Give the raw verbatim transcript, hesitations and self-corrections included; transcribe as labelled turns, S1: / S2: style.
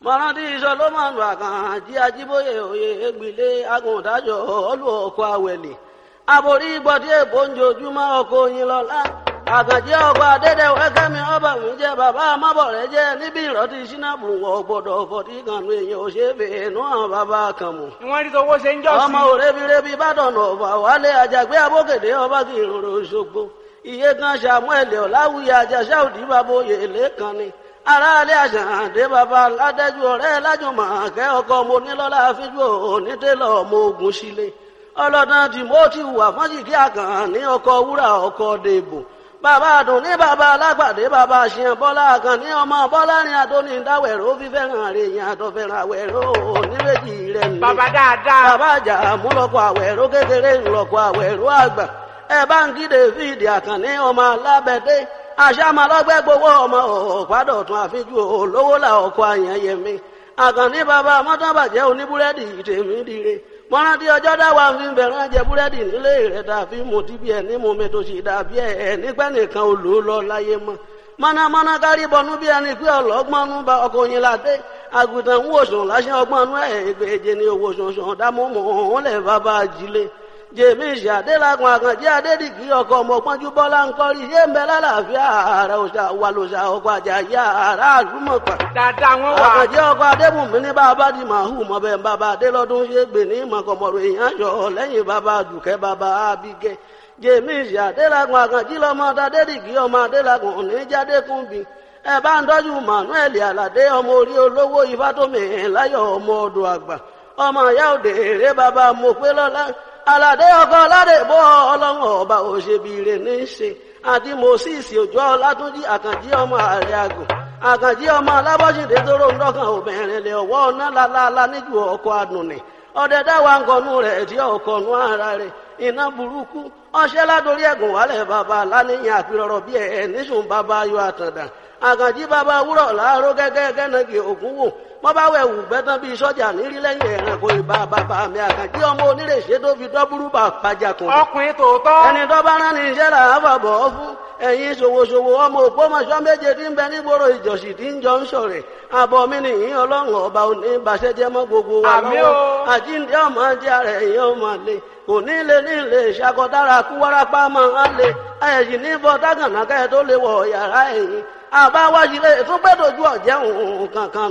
S1: mọ̀rántí Solomon Àkànjí Ajíbóyè òye ègbìlé agùntàjọ olú ọkọ̀ àwẹ̀lẹ̀ aborí gbọ́dí èbó ń jojúmọ́ ọkọ̀ oyin lọ́lá Àkànjí ọkọ̀ adédèwé kẹ́mi ọba mi jẹ́ bàbá amábọ̀rẹ́ jẹ́ níbi ìrọ́tí sínábù wọ̀ gbọ́dọ̀ fọ̀tí kanu èèyàn ò ṣe é fèénú àwọn bàbá kan mú.
S2: ìwọ́n rí tọwọ́ ṣe ń jọ́ sí.
S1: ọmọ òrebirebi bàdàn ọ̀fà wálé àjàgbé abókèdè ọba kì í rorò ṣogbo iye kan Samuel ọ̀làwùyí àjàṣà òdì bàbá oyè lẹ́kan ni aráalé àṣàǹdé bàbá ládẹ́jú ọ̀rẹ́ lájùmọ̀ kẹ́ ọkọ mo nílọ́lá fíjú onítẹ̀lọ́ ọmọ ogun sílé ọlọ́dún Timothy wà fọ́njìkí àkàn ní ọkọ̀ wúrà ọkọ̀ dèbò bàbá àdùn ní bàbá alágbàdé bàbá ṣìyàn bọ́lá àkàn ní ọmọ bọ́lá ní adóní dáwẹ̀rọ fífẹ́ràn rẹ̀ yàn àtọ̀fẹ́ràn àwẹ̀rọ oníméjì rẹ̀ ní.
S2: bàbá dáadáa.
S1: bàbá àjà múlọ́kọ̀ àwẹ̀rọ kékeré ńlọ́kọ̀ àwẹ̀rọ àgbà ẹ bá ń kí David àkànní ọmọ alábẹ́dé àṣàmàlọ́gbẹ́ gbowó ọmọ ọ̀pádọ̀tún àfijú olówó là ọkọ̀ àyànyẹmí àkànní bàbá mọ́tàbàjẹ́ oníbúrẹ́dì tèmi dire mọ́rántí ọjọ́ dáwà ń fi bẹ̀rẹ̀ jẹ búrẹ́dì nílé rẹ̀ dàbí mo ti bí ẹ̀ ní mo mẹ́tò sí dàbí ẹ̀ nígbẹ́ nìkan olú lọ láyé mọ́ mọ́nàmọ́ná kárí bọnú bí ẹni pé ọlọ́gbọ́nú bá ọkọ̀ yín ládé àgùntàn ń wòsàn láṣẹ ọgbọ́nú ẹ̀ ìgbèje ní owó sọ̀sọ̀ dámọ́mọ́ òun lẹ̀ bàbá ajílé jèmísì adélágun Àkànjí adédìgí ọkọ ọmọpọnjú bọlá ń kọrí yé ń bẹ lálàáfíà ààrẹ òṣà wà lòṣà ọkọ àjàyí ààrẹ àlùmọpà.
S2: dáadáa wọn wà.
S1: Àkànjí ọkọ adébùnmí ní bàbá di màhù mọbẹ bàbá adélọdún ṣe gbè ní mọkànmọrò èèyàn yọ lẹ́yìn bàbá dùkẹ́ bàbá abigẹ jèmísì adélágun Àkànjí lọmọ adédìgí ọmọ adélágun oníjàdékùnbí ẹ bá ń tọ́jú Manuel aládé ọmọ orí olówó ifátómi láyọ̀ ọmọ ọdọ àgbà ọmọ ìyá òde èrè bàbá mọ̀pẹ́lọ́lá aládé ọkọ aládé bọ́ ọlọ́run ọba òṣèbìrè ní í ṣe àti Moses òjò ọlátúnjí Àkànjí ọmọ ààrẹ àgùn Àkànjí ọmọ alábọ́sídé tóró ń dọ́kàn obìnrin lè ọwọ́ ọ̀nà lálálá níjú ọkọ̀ àdùnnì ọdẹ dáwà ńkọnú rẹ̀ tí ọkọ̀nú ara rẹ̀ iná burúkú ọṣẹ́ ládórí ẹ̀gùn wálẹ̀ bàbá láníyàn àpérọ̀rọ̀ bí ẹ̀ níṣùn bàbá ayọ̀ àtàndà Àkànjí bàbá wúrọ̀ láàárọ̀ gẹ́gẹ́ gẹ́nàgì ògún wò wọ́n bá wẹ̀ wù gbẹ́tán bíi sọ́jà nírí lẹ́yìn ẹ̀rànkò ìbá bàbá mi Àkànjí ọmọ onírèṣẹ́ tó fi dọ́búrú bà pàjàkùn.
S2: ọkùnrin tòótọ́.
S1: ẹni tó bá rán ní iṣẹ́ là á fàbọ̀ ọ́ fún ẹ̀yin ṣòwòṣòwò ọmọ Ògbómọ̀ṣọ́ méje tí ń bẹ nígboro ìjọsì tí ń jọ ń ṣọ̀rẹ̀ àbọ̀ mi nìyí ọlọ́run ọba òní ìbàṣẹ́jẹ́ mọ́ gbogbo wa lọ́wọ́ àjíǹde ọmọ jẹ́ ara ẹ̀yìn ọmọ lè kò ní lè ní lè ṣàkọdára kú wárápá máa ń lè ẹ̀yìn ní bọ́ tágànà kẹ́ tó lè wọ̀ yàrá ẹ̀yìn àbáwájú lè tún gbẹ́dọ̀jú ọ̀jẹ̀ òun kankan